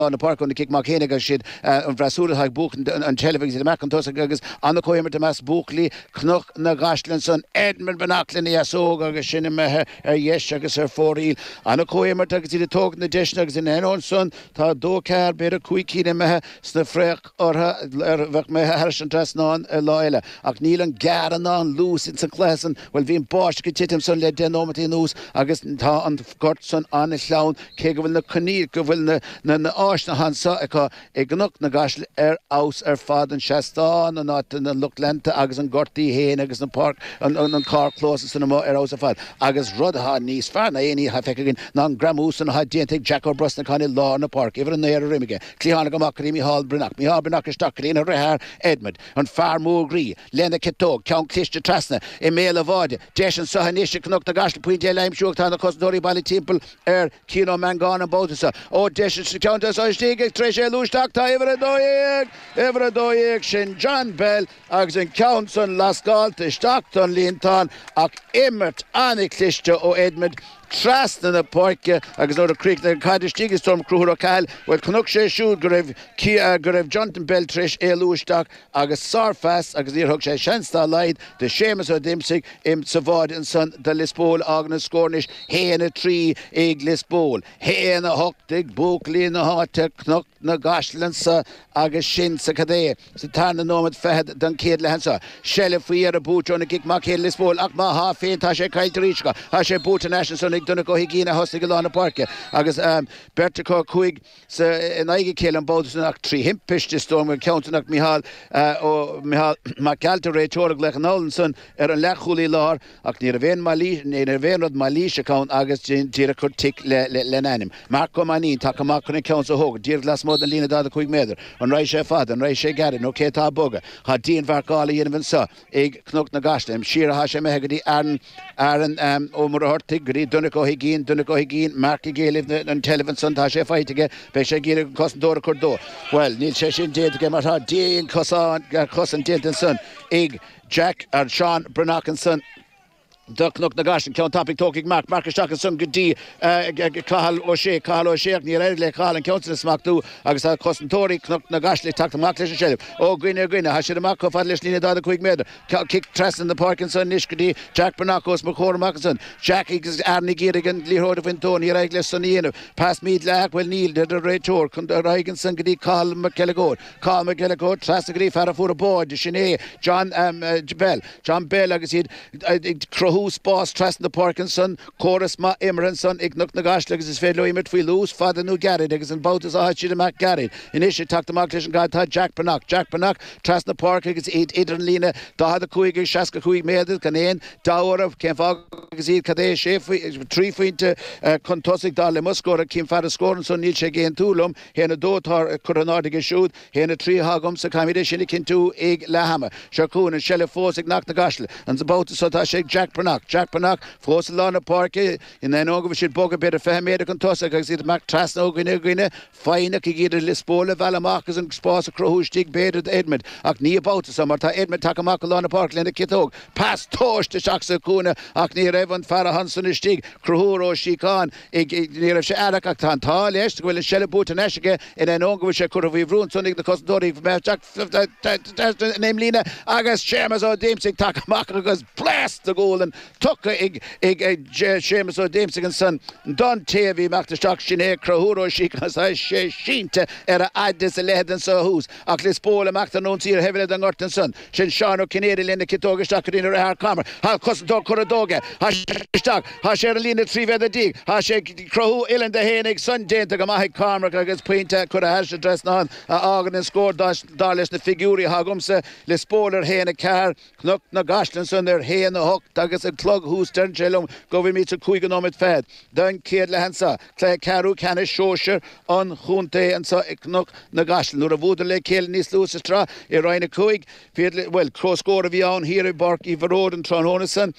an park on the kick Markena shit on Vrasura hag buchen an television the Mac on Tosagas on the Coimer to Mass Buckley Knock na Gashlinson Edmund Benacklin Yasoga Shinema Yeshagas her 40 on the Coimer to the talk in the Dishnags in Enonson Ta Dokar better quick in Meha Snafrek or Meha Harsh and Trasnon Loyla Akneelan Garanon loose in Classen will be in Bosch Titimson led denomity news August Ta on Gotson on a clown Kegavil the Kani Gavil na Ashna Hansa Ignuk Nagash aus Fad and Shastan and not in the Lukland Agus and Gorty Hain Agus and Park and car closest in the more Eros of Fad Agus Rudha Nice Farna any Hafekin non Gramus and Hadentic Jack or Bruston Law in the Park even in the air Rimige Cleanaga Makri Hall Brinak Mihal Brinak Stocker in a Rehar Edmund and Far Mugri Lena Ketog Count Klishta Trasna Emil Avod Deshan Sahanish Knuk Nagash Point Lime Shuktan the Cosdori Bali Temple Kino Mangan and Botusa O Deshan Countess Oistig Treasure Lustak Every doig Shin John Bell Agus and Countson Lascalt Stockton Linton Ak Emmert Annie Klishta O Edmund Trust in the park agus out of creek the Kaddish Storm Crew Kyle well Canuckshe shoot Grev Grev Jonathan Beltrish Elustock agus Sarfast agus near Huckshe Shansta light the Seamus of Dimsig im Savad and son the Lispol Agnes Scornish hay in a tree egg Lispol hay in a hock dig Buckley in a hot Knuck na Gashlansa agus Shin Sakade Satan Nomad Fahad Dan Kid Lansa Shell Fear a boot on a kick Mark Lispol Akma half in Tasha Kaitrichka Hashe Boot National Dunako Higina Hostigal on the park agus Bertico Quig in Ige Kill and Bodunak tree him pish the storm with Countanak Mihal or Mihal Macaltere Torag Lechnolson a Lechuli Lar Ak near Ven Mali near Venrod Malisha count Agus Tira Kurtik Lenanim Marco Mani Takamakon Council Hog Dear Glass Mod and Lina da the Quig Mother on Raisha Fad and Raisha Garin no Keta Boga Hadin Varkali and Vinsa Ig Knok Nagastem Shira Hashem Hegadi Aaron Omar Hortig Dunako Higin, Mark Gale and Televinson Tasha fight to get Pesha Cosdor Cordo. Well, Neil Sheshin did get my heart, Dean Cossan Dilton Ig Jack and Sean Brunackenson. Duck Nook Nagashin, Count Topic talking Marcus Shock and some good D. Kahal O'Shea, near Edley, Kahal and Council Smakdu, Agasal Costantori, Knock Nagashli, Takta Maklish Sheriff. Oh, Gwynner, Hashiramaco, Fadlish, Nina Dada Quick Meder, Kick Tress in the Parkinson, Nishkadi, Jack Bernacos, Macor Mackinson, Jack Arnie Girigan, Lihord of Antoni, Reglis Sonino, Past Mead Lack, Will Neil, the Raytor, Kundaregan Sangadi, Carl McKelligore, Trassagri, Farafura Board, Shine, John Bell, like I said, Crow. Boss Trust the Parkinson, Chorus Ma Emerenson, Ignuk Nagash, like his fellow Emmet we lose, Father New Garrett, as in both as I had Mac Garrett. Initially, talked to Mark and God, Jack Panack, Trust the Park, is Adrian Lina, Dahada Kuig, Shaska Kuig Medal, Canan, Dower of Kenfog, Kade, Chef, 3 feet, Contosic Dalemusco, Kim Father Scorenson, Nietzsche again, Tulum, Hena Dotar, Coronadiga shoot, Hena Tree Hagum, Sakamidishin, Kintu, Egg Lahama, Shakun, and Shelley Fosik, Nak Nagashel, and the boat to Sotashek, Jack Panack, Fosalana Park, in then over should bog a bit of Fahmeda Contosa, I see the Mac Trasno Gwina, Fine, Kigida Lispola, Valamarcus and Spas, Crow, Stick, Bader, Edmund, Acne about some Edmund Takamakala Park, Lena Kitog, Pass Tosh to Shaksa Kuna, Acne Revan Farah Hanson Stig, Crohuro Shikan, near Sharakatan, Talish, will Shell Boot and Ashika, and then over which I could have ruined Sonic the Cosdori from Jack, name Lena, Agas Shamas or Damesik Takamaka, blast the goal and took Seamus o Damesig and son Don Tavi macht the stock Shine Crohuro Shikas I Shinte era Addis Led and so who's Aklis Pola macht the Nunzi heavily than Gorton son Shin Shano Canadian in the Kitoga stock in the Har Kammer Hal Cosdor Cordoga Hash stock Hasherlina Triva the Dig Hashek Crohu Ilan the Henig son Dent Gamahi Kammer against Painta could have hashed dressed on Organ and scored Darlis the Figuri Hagumsa Lispoler Hena Car Knock Nagashlan son their hay in the hook Douglas and Clug who's turn Chelum go with me to Kuiganom at Fed then Kid Lahansa Clay Caru Canna Shosher on Hunte and so Knock Nagashlan Nuravudale Kill Nis Lucastra Irina Kuig well cross score of Yon here Bark Iverod and Tronhoneson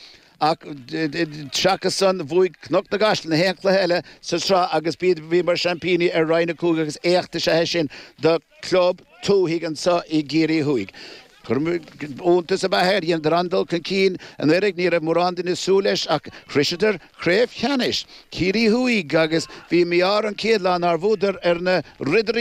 Shakason, Vuig, Knock the Gash, and the Henkla Hella, Sastra, Agus Bead Vimer Champini, and Rhino Kugas, Echte Shaheshin, the club, 2 Higgins, Igiri Huig. óntas a bheir íon randal can cín an éireag ní raibh mórrandin is súleis ach chrisetar chréibh cheanis. Círí thuí agus bhí miar an céad lán ar bhúdar ar na ridirí